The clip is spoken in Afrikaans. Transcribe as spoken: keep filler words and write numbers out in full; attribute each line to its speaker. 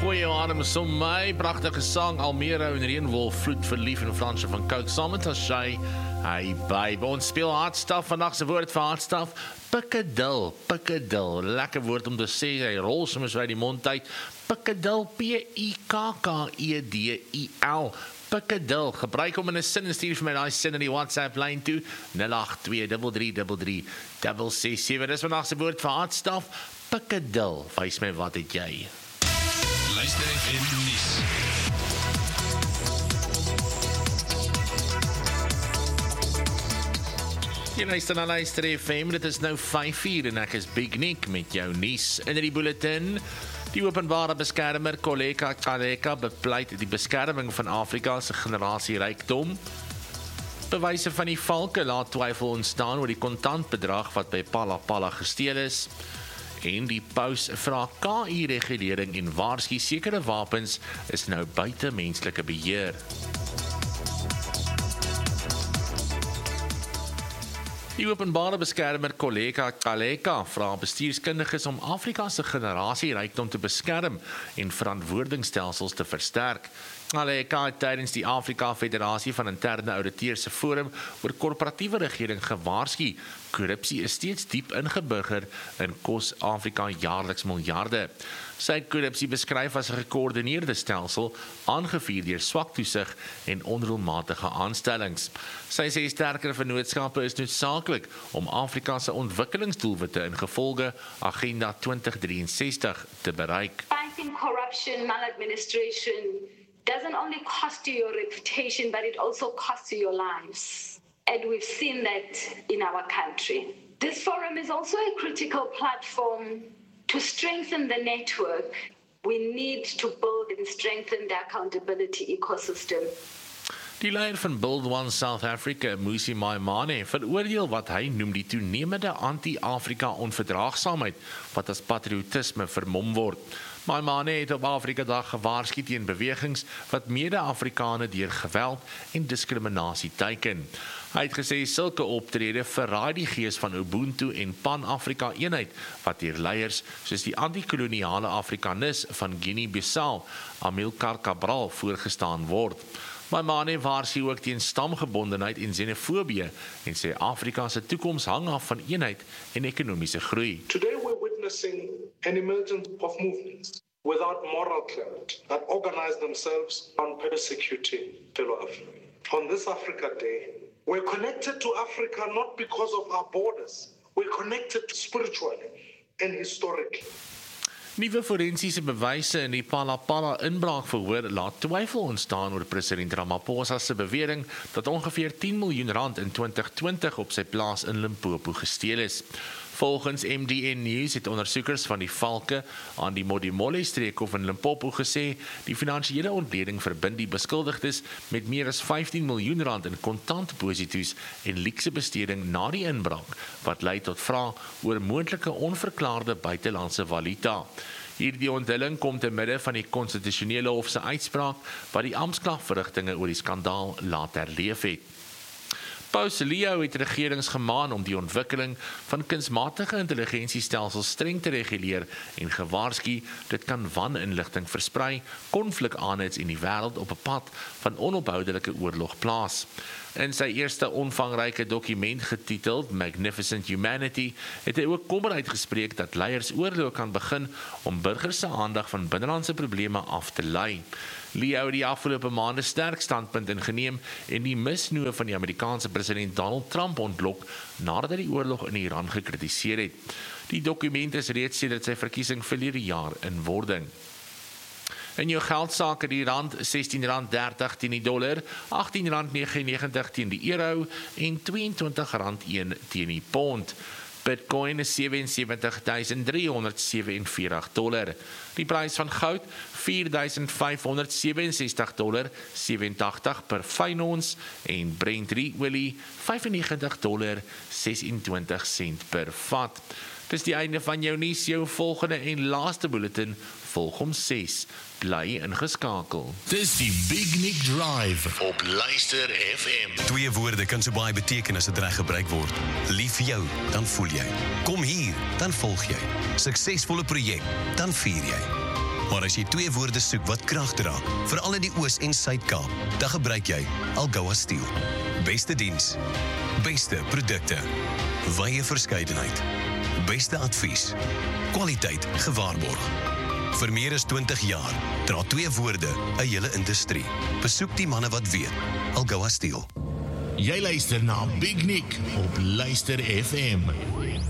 Speaker 1: gooi jou adem som my, pragtige sang, Almere en Reënwolf, vloed verlief en Fransje van Coke, saam met Ashay, hy babe, ons speel hardstaf, vandag se woord vir hardstaf, pikkedil, pikkedil, lekker woord om te sê, hy rol soms uit die mond uit, pikkedil, P I K K E D I L, pikkedil, gebruik hom in 'n sin en stuur vir my daai sin in die WhatsApp lyn toe, nul agt twee drie drie drie drie ses ses sewe, dis vandag se woord vir hardstaf, pikkedil, wys my wat het jy?
Speaker 2: Luister F M nuus.
Speaker 1: Jy luister na Luister F M, dit is nou vyf uur en ek is Big Nick met jou nuus in die bulletin. Die openbare beskermer Koleka Kaleka bepleit die beskerming van Afrika se generasierykdom. Bewyse van die valke laat twyfel ontstaan oor die kontantbedrag wat by Pala Pala gesteel is. En die paus vra K I-regulering en waarsku sekere wapens is nou buite menslike beheer. Die openbare beskermer Koleka Kaleka vra bestuurskundiges om Afrika se generasierykdom te beskerm en verantwoordingsstelsels te versterk. Kaleka het tydens die Afrika Federasie van Interne Auditeurs se forum oor korporatiewe regering gewaarsku. Korrupsie is steeds diep ingeburger en kos Afrika jaarliks miljarde. Sy korrupsie beskryf as 'n gekoördineerde stelsel, aangevuur deur swak toesig en onreëlmatige aanstellings. Sy sê sterker vennootskappe is noodsaaklik om Afrika se ontwikkelingsdoelwitte in gevolge Agenda twintig drie sestig te bereik.
Speaker 3: Fighting corruption, maladministration doesn't only cost you your reputation, but it also costs you your lives. And we've seen that in our country. This forum is also a critical platform to strengthen the network. We need to build and strengthen the accountability ecosystem.
Speaker 1: Die leier van Build One South Africa, Mmusi Maimane, veroordeel wat hy noem die toenemende anti-Afrika onverdraagsaamheid wat as patriotisme vermom word. Maimane het op Afrika Dag gewaarsku teen bewegings wat mede-Afrikane deur geweld en diskriminasie teiken. Hy het gesê sulke optrede verraai die gees van Ubuntu en Pan-Afrika eenheid wat deur leiers soos die anti-koloniale Afrikanis van Guinea-Bissau, Amilcar Cabral, voorgestaan word. Maimane waarsku ook teen stamgebondenheid en xenofobie en sê Afrika se toekoms hang af van eenheid en ekonomiese groei.
Speaker 4: Today we're witnessing an emergence of movements without moral clout that organize themselves on persecuting fellow Africans. On this Africa Day, we're connected to Africa not because of our borders. We're connected spiritually and historically.
Speaker 1: Nuwe forensiese bewyse in die Pala Pala inbraakverhoor laat twyfel ontstaan oor president Ramaphosa se bewering dat ongeveer tien miljoen rand in twintig twintig op sy plaas in Limpopo gesteel is. Volgens M D N News het ondersoekers van die Valke aan die Modimolle streekhof in Limpopo gesê die finansiële ontleding verbind die beskuldigdes met meer as vyftien miljoen rand in kontantdeposito's en luukse besteding na die inbraak, wat lei tot vrae oor moontlike onverklaarde buitelandse valuta. Hierdie onthulling kom te midde van die konstitusionele hof se uitspraak wat die amptklagverrigtinge oor die skandaal laat herleef het. Paus Leo het regerings gemaan om die ontwikkeling van kunsmatige intelligensiestelsels streng te reguleer en gewaarsku dit kan waninligting versprei, konflik aanhits en die wêreld op 'n pad van onophoudelike oorlog plaas. In sy eerste omvangryke dokument getiteld Magnificent Humanity het hy ook kommer uitgespreek dat leiers oorlog kan begin om burgers se aandag van binnelandse probleme af te lei. Leo het die afgelope maande sterk standpunt ingeneem en die misnoë van die Amerikaanse president Donald Trump ontlok nadat hy die oorlog in Iran gekritiseer het. Die dokument is reeds sedert sy verkiesing verlede jaar in wording. In jou geldsake die rand sestien rand dertig teen die dollar, agttien rand negenennegentig teen die euro en tweeëntwintig rand een teen die pond. Bitcoin is sewe en sewentig duisend driehonderd sewenveertig dollar. Die prys van goud vier duisend vyfhonderd sewenses-tig dollar sewentig per fyn ons en Brent olie vyf en negentig dollar ses-en-twintig sent per vat. Dis die einde van jou nuus, jou volgende en laaste bulletin volg om ses. Bly ingeskakel.
Speaker 2: Dis die Big Nick Drive op Luister F M.
Speaker 5: Twee woorde kan so baie beteken as dit reg gebruik word. Lief vir jou, dan voel jy. Kom hier, dan volg jy. Suksesvolle projek, dan vier jy. Maar as jy twee woorde soek wat krag dra, veral in die Oos- en Suid-Kaap, dan gebruik jy Algoa Steel. Beste diens, beste produkte, wye verskeidenheid, beste advies, kwaliteit gewaarborg. Vir meer as twintig jaar dra twee woorde 'n hele industrie. Besoek die manne wat weet. Algoa Steel.
Speaker 2: Jy luister na Big Nick op Luister F M.